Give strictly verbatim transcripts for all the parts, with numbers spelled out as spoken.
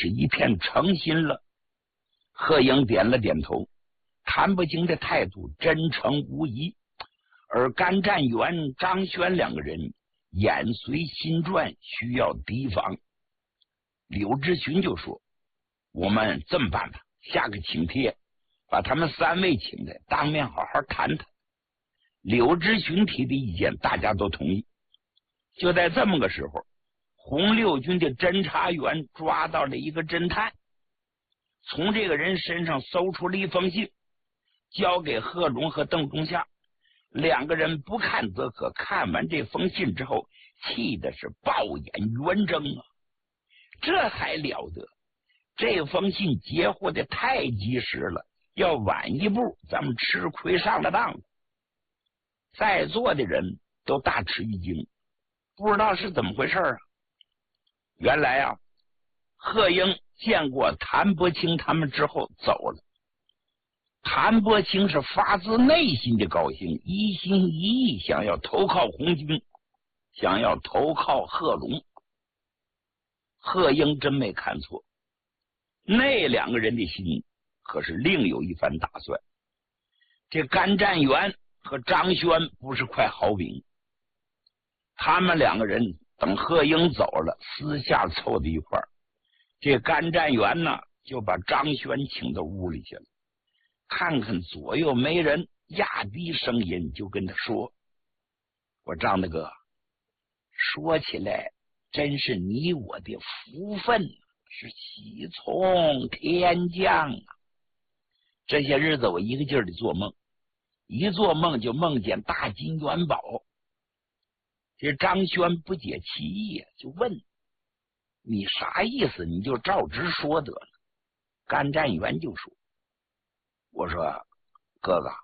是一片诚心了。贺英点了点头，谭不清的态度真诚无疑，而甘占元、张轩两个人眼随心转，需要提防。柳志勋就说：“我们这么办吧，下个请帖，把他们三位请来，当面好好谈谈。”柳志勋提的意见，大家都同意。就在这么个时候，红六军的侦查员抓到了一个侦探，从这个人身上搜出了一封信，交给贺龙和邓中夏。两个人不看则可，看完这封信之后，气的是爆眼圆睁啊！这还了得？这封信截获的太及时了，要晚一步，咱们吃亏上了当了。在座的人都大吃一惊，不知道是怎么回事啊！原来啊，贺英见过谭伯清他们之后走了。谭伯清是发自内心的高兴，一心一意想要投靠红军，想要投靠贺龙。贺英真没看错，那两个人的心可是另有一番打算。这甘占元和张轩不是块好饼，他们两个人等贺英走了，私下凑在一块儿。这甘占元呢，就把张轩请到屋里去了，看看左右没人，压低声音就跟他说：“我张大哥，说起来真是你我的福分，是喜从天降啊！这些日子我一个劲儿的做梦，一做梦就梦见大金元宝。”这张轩不解其意，就问：“你啥意思？你就照直说得了。”甘占元就说：“我说哥哥，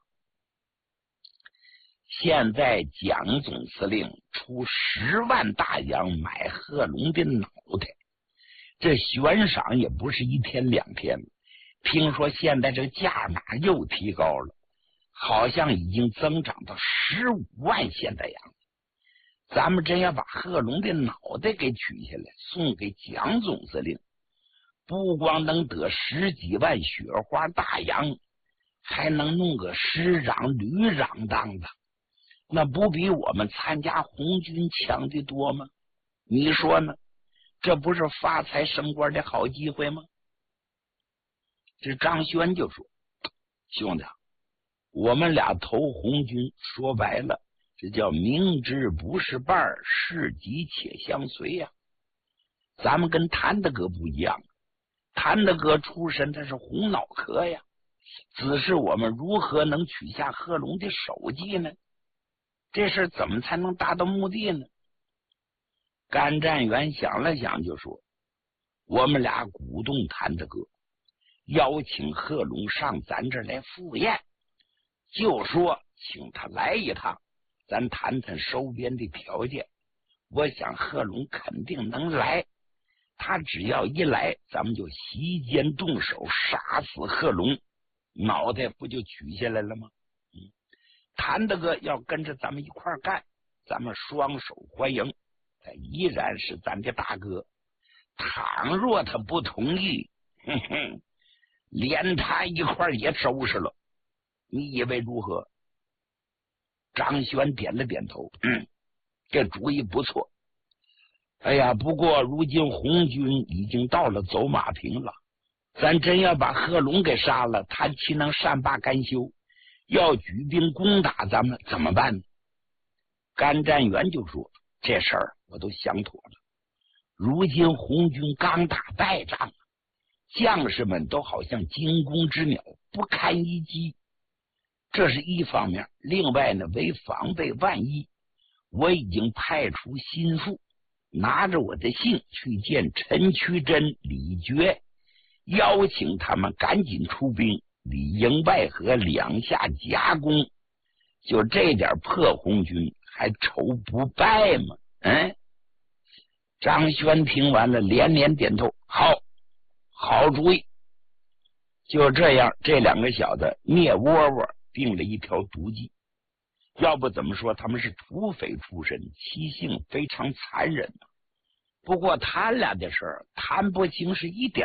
现在蒋总司令出十万大洋买贺龙的脑袋，这悬赏也不是一天两天，听说现在这个价码又提高了，好像已经增长到十五万现代洋。咱们真要把贺龙的脑袋给取下来送给蒋总司令，不光能得十几万雪花大洋，还能弄个师长旅长当的，那不比我们参加红军强的多吗？你说呢？这不是发财升官的好机会吗？”这张轩就说：“兄弟，我们俩投红军，说白了，这叫明知不是伴儿，是己且相随呀、啊。咱们跟谭大哥不一样，谭大哥出身他是红脑壳呀，只是我们如何能取下贺龙的首级呢？这事怎么才能达到目的呢？”甘占元想了想就说：“我们俩鼓动谭大哥，邀请贺龙上咱这儿来赴宴，就说请他来一趟，咱谈谈收编的条件。我想贺龙肯定能来，他只要一来，咱们就席间动手杀死贺龙，脑袋不就取下来了吗？嗯，谭大哥要跟着咱们一块干，咱们双手欢迎，他依然是咱的大哥。倘若他不同意，哼哼，连他一块也收拾了，你以为如何？”张轩点了点头，嗯，这主意不错。哎呀，不过如今红军已经到了走马坪了，咱真要把贺龙给杀了，他岂能善罢甘休？要举兵攻打咱们怎么办呢？甘占元就说：“这事儿我都想妥了。如今红军刚打败仗，将士们都好像惊弓之鸟，不堪一击。这是一方面，另外呢，为防备万一，我已经派出心腹，拿着我的信去见陈渠珍、李觉，邀请他们赶紧出兵，里应外合，两下夹攻。就这点破红军，还愁不败吗？”嗯，张轩听完了，连连点头：“好，好主意。”就这样，这两个小子灭窝窝定了一条毒计。要不怎么说他们是土匪出身，习性非常残忍。不过他俩的事儿，谭伯清是一点